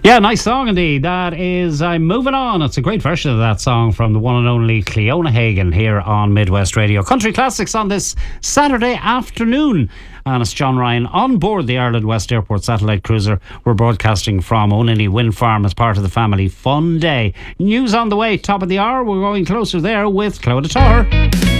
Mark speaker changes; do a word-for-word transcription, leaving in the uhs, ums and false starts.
Speaker 1: Yeah, nice song indeed. That is I'm Moving On. It's a great version of that song from the one and only Cleona Hagan here on Midwest Radio. Country Classics on this Saturday afternoon. And it's John Ryan on board the Ireland West Airport satellite cruiser. We're broadcasting from Oniny Wind Farm as part of the Family Fun Day. News on the way, top of the hour. We're going closer there with Clodagh Toher.